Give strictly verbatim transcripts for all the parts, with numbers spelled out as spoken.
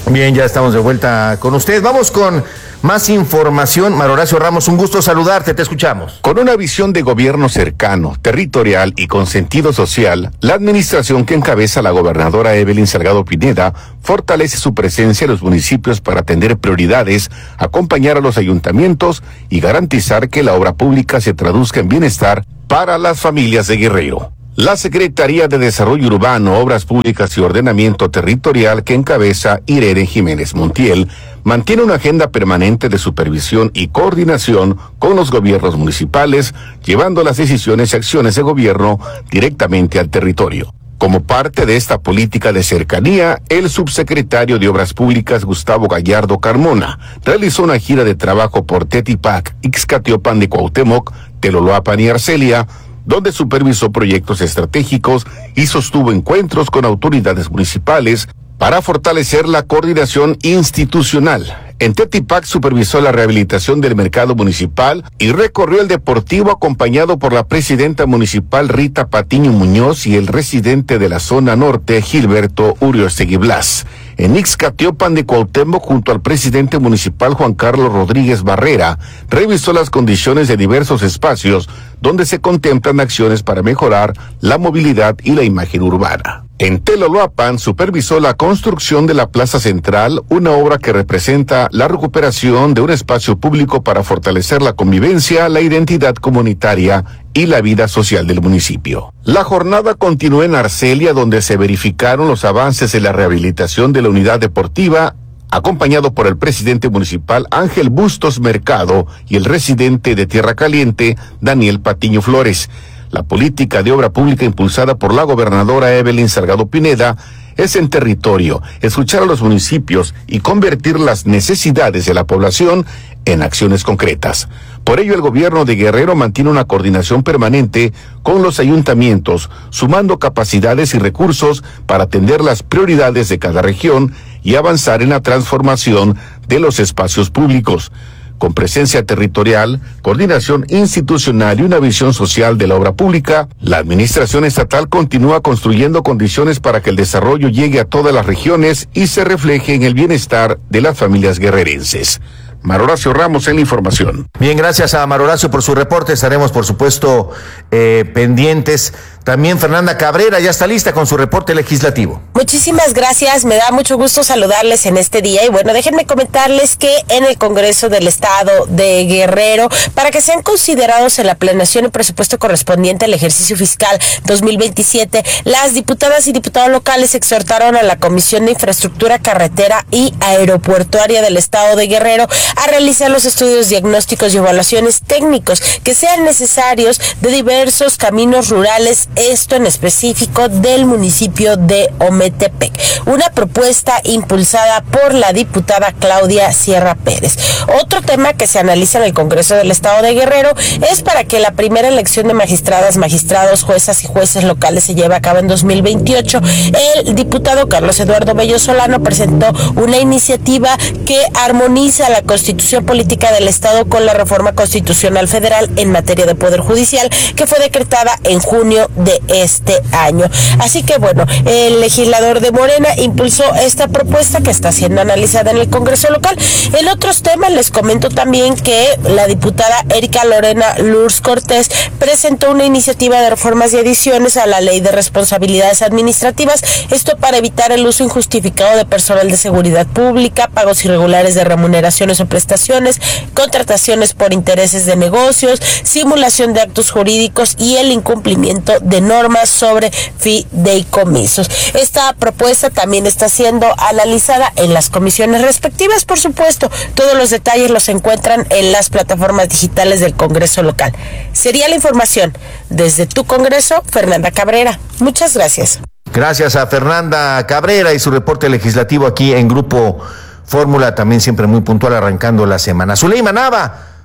Bien, ya estamos de vuelta con usted. Vamos con más información. Mario Horacio Ramos, un gusto saludarte, te escuchamos. Con una visión de gobierno cercano, territorial y con sentido social, la administración que encabeza la gobernadora Evelyn Salgado Pineda fortalece su presencia en los municipios para atender prioridades, acompañar a los ayuntamientos y garantizar que la obra pública se traduzca en bienestar para las familias de Guerrero. La Secretaría de Desarrollo Urbano, Obras Públicas y Ordenamiento Territorial, que encabeza Irene Jiménez Montiel, mantiene una agenda permanente de supervisión y coordinación con los gobiernos municipales, llevando las decisiones y acciones de gobierno directamente al territorio. Como parte de esta política de cercanía, el subsecretario de Obras Públicas, Gustavo Gallardo Carmona, realizó una gira de trabajo por Tetipac, Ixcatiopan de Cuauhtémoc, Teloloapan y Arcelia, donde supervisó proyectos estratégicos y sostuvo encuentros con autoridades municipales para fortalecer la coordinación institucional. En Tetipac supervisó la rehabilitación del mercado municipal y recorrió el deportivo acompañado por la presidenta municipal Rita Patiño Muñoz y el residente de la zona norte, Gilberto Uriostegui Blas. En Ixcatiopan de Cuauhtémoc, junto al presidente municipal Juan Carlos Rodríguez Barrera, revisó las condiciones de diversos espacios donde se contemplan acciones para mejorar la movilidad y la imagen urbana. En Teloloapan supervisó la construcción de la Plaza Central, una obra que representa la recuperación de un espacio público para fortalecer la convivencia, la identidad comunitaria y la vida social del municipio. La jornada continuó en Arcelia, donde se verificaron los avances en la rehabilitación de la unidad deportiva, acompañado por el presidente municipal Ángel Bustos Mercado y el residente de Tierra Caliente, Daniel Patiño Flores. La política de obra pública impulsada por la gobernadora Evelyn Salgado Pineda es en territorio, escuchar a los municipios y convertir las necesidades de la población en acciones concretas. Por ello, el gobierno de Guerrero mantiene una coordinación permanente con los ayuntamientos, sumando capacidades y recursos para atender las prioridades de cada región y avanzar en la transformación de los espacios públicos. Con presencia territorial, coordinación institucional y una visión social de la obra pública, la administración estatal continúa construyendo condiciones para que el desarrollo llegue a todas las regiones y se refleje en el bienestar de las familias guerrerenses. Mario Horacio Ramos en la información. Bien, gracias a Mario Horacio por su reporte. Estaremos, por supuesto, eh, pendientes. También Fernanda Cabrera ya está lista con su reporte legislativo. Muchísimas gracias, me da mucho gusto saludarles en este día y bueno, déjenme comentarles que en el Congreso del Estado de Guerrero, para que sean considerados en la planeación y presupuesto correspondiente al ejercicio fiscal dos mil veintisiete, las diputadas y diputados locales exhortaron a la Comisión de Infraestructura Carretera y Aeropuertuaria del Estado de Guerrero a realizar los estudios diagnósticos y evaluaciones técnicos que sean necesarios de diversos caminos rurales, esto en específico del municipio de Ometepec. Una propuesta impulsada por la diputada Claudia Sierra Pérez. Otro tema que se analiza en el Congreso del Estado de Guerrero es para que la primera elección de magistradas, magistrados, juezas y jueces locales se lleve a cabo en dos mil veintiocho. El diputado Carlos Eduardo Bello Solano presentó una iniciativa que armoniza la Constitución Política del Estado con la reforma constitucional federal en materia de Poder Judicial, que fue decretada en junio de este año. Así que bueno, el legislador de Morena impulsó esta propuesta que está siendo analizada en el Congreso local. En otros temas les comento también que la diputada Erika Lorena Lurs Cortés presentó una iniciativa de reformas y adiciones a la Ley de Responsabilidades Administrativas, esto para evitar el uso injustificado de personal de seguridad pública, pagos irregulares de remuneraciones o prestaciones, contrataciones por intereses de negocios, simulación de actos jurídicos y el incumplimiento de normas sobre fideicomisos. Esta propuesta también está siendo analizada en las comisiones respectivas, por supuesto. Todos los detalles los encuentran en las plataformas digitales del Congreso local. Sería la información desde tu Congreso, Fernanda Cabrera. Muchas gracias. Gracias a Fernanda Cabrera y su reporte legislativo aquí en Grupo Fórmula, también siempre muy puntual arrancando la semana. Zuleima Nava,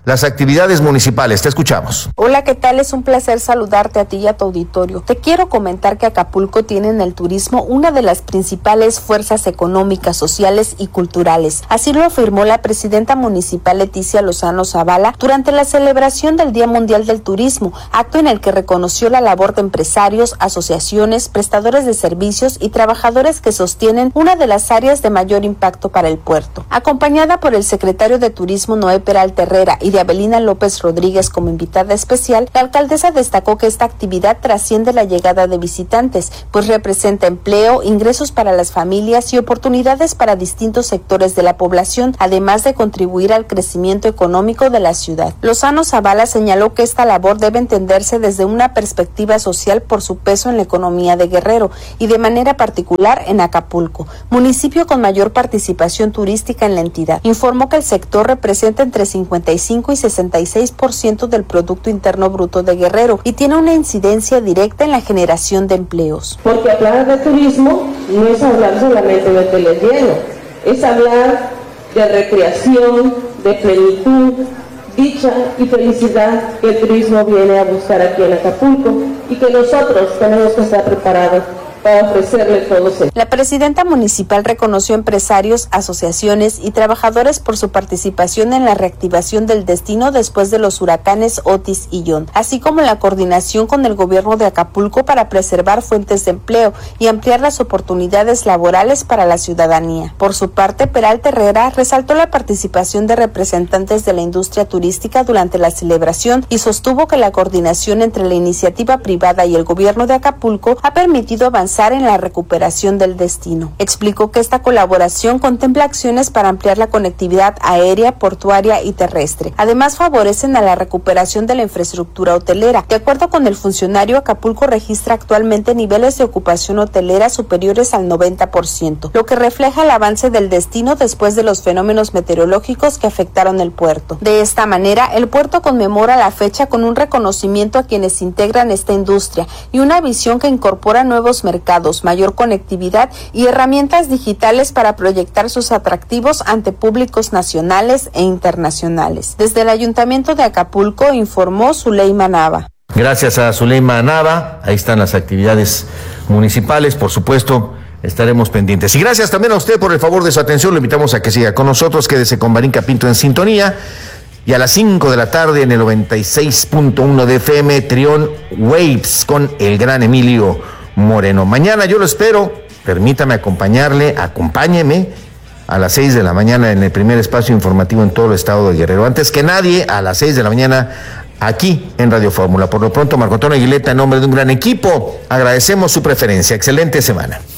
las actividades municipales. Te escuchamos. Hola, ¿qué tal? Es un placer saludarte a ti y a tu auditorio. Te quiero comentar que Acapulco tiene en el turismo una de las principales fuerzas económicas, sociales y culturales. Así lo afirmó la presidenta municipal Leticia Lozano Zavala durante la celebración del Día Mundial del Turismo, acto en el que reconoció la labor de empresarios, asociaciones, prestadores de servicios y trabajadores que sostienen una de las áreas de mayor impacto para el puerto. Acompañada por el secretario de Turismo Noé Peralta Herrera y de Abelina López Rodríguez como invitada especial, la alcaldesa destacó que esta actividad trasciende la llegada de visitantes, pues representa empleo, ingresos para las familias y oportunidades para distintos sectores de la población, además de contribuir al crecimiento económico de la ciudad. Lozano Zavala señaló que esta labor debe entenderse desde una perspectiva social por su peso en la economía de Guerrero y de manera particular en Acapulco, municipio con mayor participación turística en la entidad. Informó que el sector representa entre cincuenta y cinco y sesenta y seis por ciento del Producto Interno Bruto de Guerrero y tiene una incidencia directa en la generación de empleos. Porque hablar de turismo no es hablar solamente de hoteles llenos, es hablar de recreación, de plenitud, dicha y felicidad que el turismo viene a buscar aquí en Acapulco y que nosotros tenemos que estar preparados para ofrecerle todo eso. La presidenta municipal reconoció empresarios, asociaciones y trabajadores por su participación en la reactivación del destino después de los huracanes Otis y Ion, así como la coordinación con el gobierno de Acapulco para preservar fuentes de empleo y ampliar las oportunidades laborales para la ciudadanía. Por su parte, Peralta Herrera resaltó la participación de representantes de la industria turística durante la celebración y sostuvo que la coordinación entre la iniciativa privada y el gobierno de Acapulco ha permitido avanzar en la recuperación del destino. Explicó que esta colaboración contempla acciones para ampliar la conectividad aérea, portuaria y terrestre. Además, favorecen a la recuperación de la infraestructura hotelera. De acuerdo con el funcionario, Acapulco registra actualmente niveles de ocupación hotelera superiores al noventa por ciento, lo que refleja el avance del destino después de los fenómenos meteorológicos que afectaron el puerto. De esta manera, el puerto conmemora la fecha con un reconocimiento a quienes integran esta industria y una visión que incorpora nuevos mercados, mayor conectividad y herramientas digitales para proyectar sus atractivos ante públicos nacionales e internacionales. Desde el Ayuntamiento de Acapulco informó Zuleima Nava. Gracias a Zuleima Nava, ahí están las actividades municipales, por supuesto. Estaremos pendientes. Y gracias también a usted por el favor de su atención. Lo invitamos a que siga con nosotros. Quédese con Marín Capinto en sintonía. Y a las cinco de la tarde en el noventa y seis punto uno de F M, Trión Waves con el gran Emilio Moreno. Mañana yo lo espero. Permítame acompañarle, acompáñeme a las seis de la mañana en el primer espacio informativo en todo el estado de Guerrero. Antes que nadie, a las seis de la mañana aquí en Radio Fórmula. Por lo pronto, Marco Antonio Aguileta, en nombre de un gran equipo, agradecemos su preferencia. Excelente semana.